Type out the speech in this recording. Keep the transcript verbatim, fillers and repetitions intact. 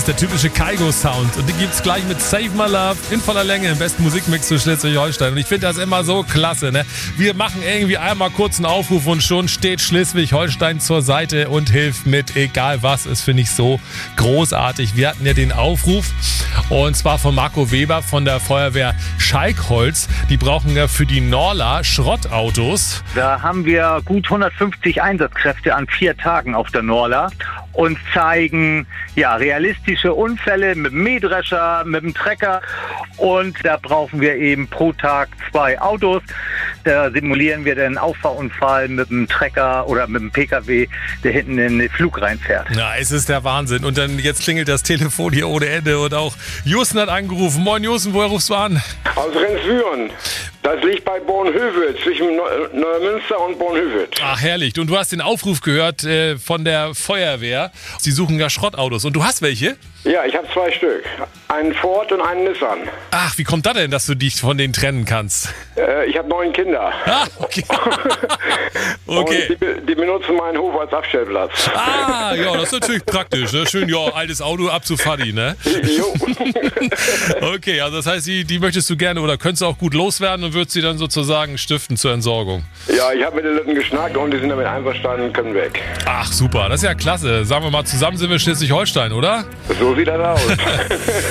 ist der typische Kaigo-Sound und den gibt's gleich mit Save My Love in voller Länge im besten Musikmix zu Schleswig-Holstein. Und ich finde das immer so klasse, ne? Wir machen irgendwie einmal kurz einen Aufruf und schon steht Schleswig-Holstein zur Seite und hilft mit, egal was. Das finde ich so großartig. Wir hatten ja den Aufruf und zwar von Marco Weber von der Feuerwehr Schalkholz. Die brauchen ja für die Norla Schrottautos. Da haben wir gut hundertfünfzig Einsatzkräfte an vier Tagen auf der Norla und zeigen ja realistische Unfälle mit dem Mähdrescher, mit dem Trecker. Und da brauchen wir eben pro Tag zwei Autos. Da simulieren wir den Auffahrunfall mit dem Trecker oder mit dem P K W, der hinten in den Flug reinfährt. Ja, es ist der Wahnsinn. Und dann jetzt klingelt das Telefon hier ohne Ende und auch Jussen hat angerufen. Moin Jussen, woher rufst du an? Aus Renswüren. Das liegt bei Bornhöved, zwischen Neumünster und Bornhöved. Ach, herrlich. Und du hast den Aufruf gehört äh, von der Feuerwehr. Sie suchen ja Schrottautos. Und du hast welche? Ja, ich habe zwei Stück. Einen Ford und einen Nissan. Ach, wie kommt das denn, dass du dich von denen trennen kannst? Äh, ich habe neun Kinder. Ah, okay. Okay. Und die, die benutzen meinen Hof als Abstellplatz. Ah, ja, das ist natürlich praktisch. Ne? Schön, ja, altes Auto abzufaddi, ne? Jo. Okay, also das heißt, die, die möchtest du gerne oder könntest du auch gut loswerden und würdest sie dann sozusagen stiften zur Entsorgung? Ja, ich habe mit den Leuten geschnackt und die sind damit einverstanden und können weg. Ach, super, das ist ja klasse. Sagen wir mal, zusammen sind wir Schleswig-Holstein, oder? So sieht das aus.